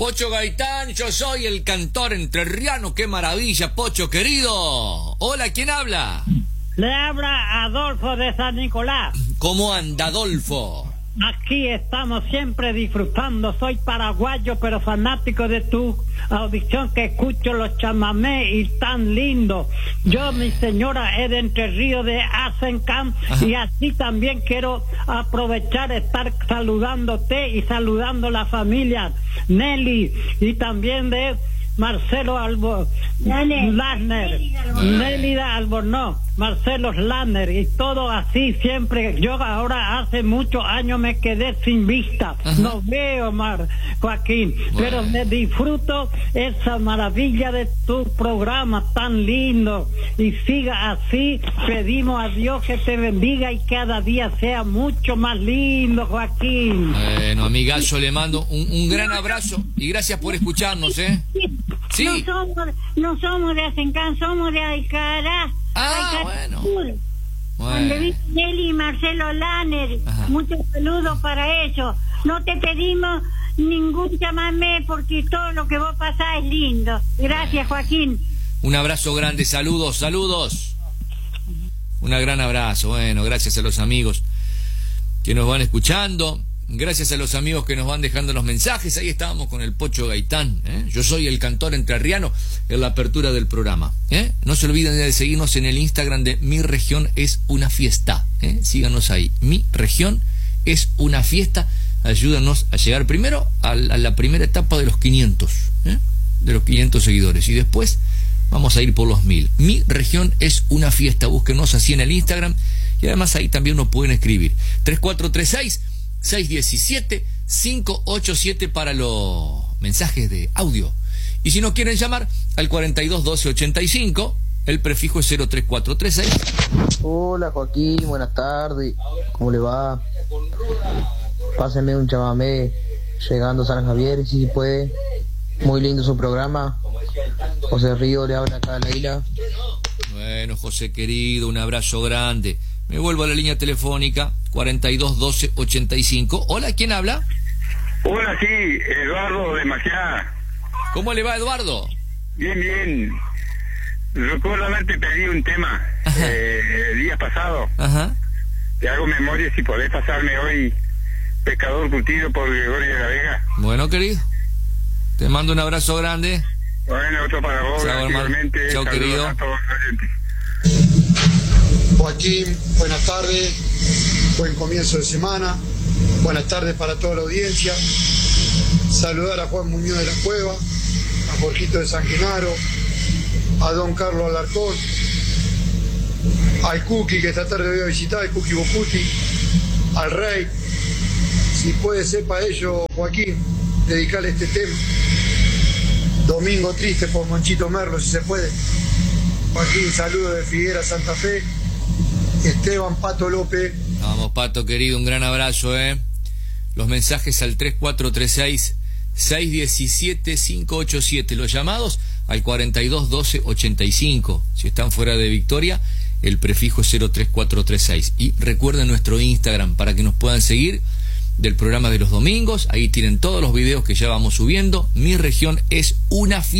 Pocho Gaitán, yo soy el cantor entrerriano. ¡Qué maravilla, Pocho querido! Hola, ¿quién habla? Le habla Adolfo de San Nicolás. ¿Cómo anda, Adolfo? Aquí estamos siempre disfrutando. Soy paraguayo, pero fanático de tu audición, que escucho los chamamés y tan lindo. Yo, mi señora, es de Entre Ríos de Azencam. Y así también quiero aprovechar estar saludándote y saludando la familia Nelly y también de Marcelo Lasner, Nélida Albornoz, Marcelo Lasner y todo así siempre. Yo ahora hace muchos años me quedé sin vista. No veo, Joaquín, pero me disfruto esa maravilla de tu programa tan lindo y siga así. Pedimos a Dios que te bendiga y cada día sea mucho más lindo, Joaquín. Bueno, amigazo, le mando un gran abrazo y gracias por escucharnos, ¿eh? Sí. No somos de Azencán, somos de Aycará. Bueno. Donde vive Nelly y Marcelo Lanner. Muchos saludos para ellos. No te pedimos ningún chamamé porque todo lo que vos pasás es lindo. Gracias, Joaquín. Un abrazo grande, saludos. Un gran abrazo. Bueno, gracias a los amigos que nos van escuchando. Gracias a los amigos que nos van dejando los mensajes. Ahí estábamos con el Pocho Gaitán, ¿eh? Yo soy el cantor entrerriano en la apertura del programa, ¿eh? No se olviden de seguirnos en el Instagram de Mi Región es una Fiesta, ¿eh? Síganos ahí. Mi Región es una Fiesta. Ayúdanos a llegar primero a la primera etapa de los 500, ¿eh? De los 500 seguidores. Y después vamos a ir por los 1000. Mi Región es una Fiesta. Búsquenos así en el Instagram. Y además ahí también nos pueden escribir. 3436-617-587 para los mensajes de audio. Y si no quieren llamar, al 421285, el prefijo es 03436. Hola Joaquín, buenas tardes. ¿Cómo le va? Pásenme un chamamé llegando a San Javier, si puede. Muy lindo su programa. José Río le habla acá a la isla. Bueno, José querido, un abrazo grande. Me vuelvo a la línea telefónica 421285. Hola, ¿quién habla? Hola, sí, Eduardo de Maciá. ¿Cómo le va, Eduardo? Bien. Recuerdo haberte pedido un tema el día pasado. Te hago memoria si podés pasarme hoy Pecador Curtido por Gregorio de la Vega. Bueno, querido, te mando un abrazo grande. Bueno, otro para vos. Chao, hermano. Chao, querido. A todos los oyentes. Joaquín, buenas tardes, buen comienzo de semana, buenas tardes para toda la audiencia. Saludar a Juan Muñoz de la Cueva, a Jorgito de San Genaro, a don Carlos Alarcón, al Cookie que esta tarde voy a visitar, el Cookie Bocuti, al Rey. Si puede ser para ellos, Joaquín, dedicarle este tema. Domingo Triste por Monchito Merlo, si se puede. Joaquín, saludos de Figuera, Santa Fe. Esteban Pato López. Vamos, Pato querido, un gran abrazo, ¿eh? Los mensajes al 3436-617-587. Los llamados al 421285. Si están fuera de Victoria, el prefijo es 03436. Y recuerden nuestro Instagram para que nos puedan seguir del programa de los domingos. Ahí tienen todos los videos que ya vamos subiendo. Mi Región es una Fiesta.